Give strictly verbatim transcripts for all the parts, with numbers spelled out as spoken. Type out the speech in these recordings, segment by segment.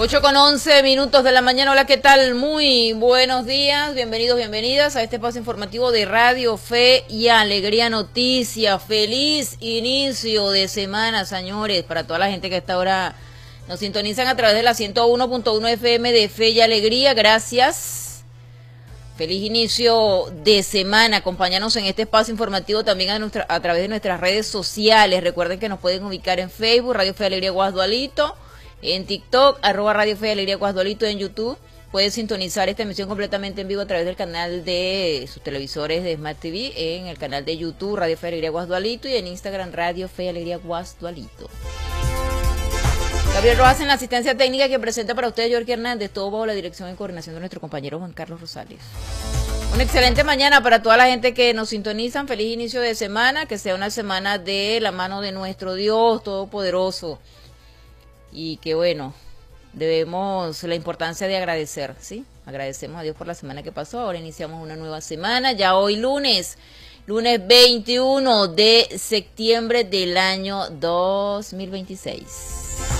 ocho con once minutos de la mañana. Hola, ¿qué tal? Muy buenos días. Bienvenidos, bienvenidas a este espacio informativo de Radio Fe y Alegría Noticias. Feliz inicio de semana, señores, para toda la gente que a esta hora nos sintonizan a través de la ciento uno punto uno F M de Fe y Alegría. Gracias. Feliz inicio de semana. Acompáñanos en este espacio informativo también a, nuestra, a través de nuestras redes sociales. Recuerden que nos pueden ubicar en Facebook, Radio Fe y Alegría Guasdualito, en TikTok, arroba Radio Fe y Alegría Guasdualito, en YouTube. Pueden sintonizar esta emisión completamente en vivo a través del canal de sus televisores de Smart T V, en el canal de YouTube, Radio Fe y Alegría Guasdualito, y en Instagram, Radio Fe y Alegría Guasdualito. Gabriel Rojas en la asistencia técnica, que presenta para ustedes Jorge Hernández, todo bajo la dirección y coordinación de nuestro compañero Juan Carlos Rosales. Una excelente mañana para toda la gente que nos sintonizan. Feliz inicio de semana, que sea una semana de la mano de nuestro Dios Todopoderoso. Y que bueno, debemos la importancia de agradecer, ¿sí? Agradecemos a Dios por la semana que pasó. Ahora iniciamos una nueva semana, ya hoy lunes, lunes veintiuno de septiembre del año dos mil veintiséis.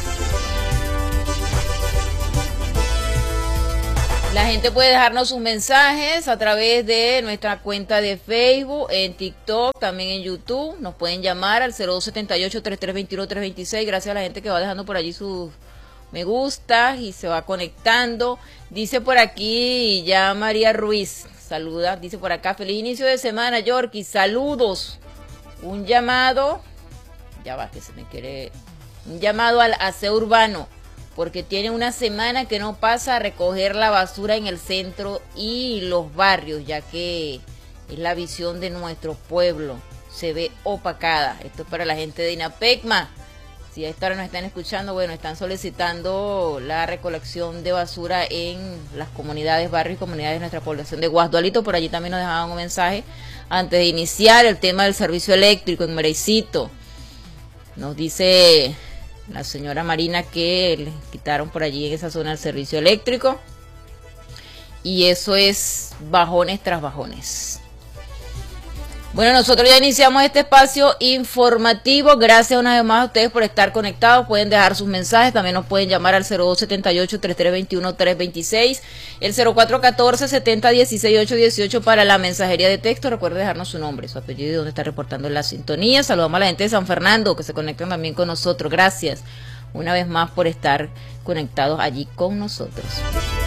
La gente puede dejarnos sus mensajes a través de nuestra cuenta de Facebook, en TikTok, también en YouTube. Nos pueden llamar al cero dos siete ocho, tres tres dos uno, tres dos seis. Gracias a la gente que va dejando por allí sus me gusta y se va conectando. Dice por aquí ya María Ruiz, saluda, dice por acá, feliz inicio de semana, Yorky, saludos. Un llamado, ya va que se me quiere, un llamado al aseo urbano, porque tiene una semana que no pasa a recoger la basura en el centro y los barrios, ya que es la visión de nuestro pueblo, se ve opacada. Esto es para la gente de INAPECMA. Si a esta hora nos están escuchando, bueno, están solicitando la recolección de basura en las comunidades, barrios y comunidades de nuestra población de Guasdualito. Por allí también nos dejaban un mensaje antes de iniciar el tema del servicio eléctrico en Merecito. Nos dice la señora Marina que le quitaron por allí en esa zona el servicio eléctrico, y eso es bajones tras bajones. Bueno, nosotros ya iniciamos este espacio informativo. Gracias una vez más a ustedes por estar conectados. Pueden dejar sus mensajes, también nos pueden llamar al cero dos siete ocho, tres tres dos uno, tres dos seis, el cero cuatro uno cuatro, siete cero uno seis, ocho uno ocho para la mensajería de texto. Recuerde dejarnos su nombre, su apellido y dónde está reportando en la sintonía. Saludamos a la gente de San Fernando que se conectan también con nosotros. Gracias una vez más por estar conectados allí con nosotros.